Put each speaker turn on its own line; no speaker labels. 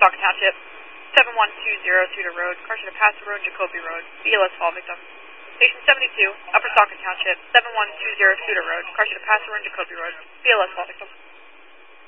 Saukett Township, 7120 Cedar Road, car should have passed the road, Jacoby Road, BLS fall victim. Station 72, Upper Saukett Township, 7120 Cedar Road, car should have passed the road, Jacoby Road, BLS fall victim.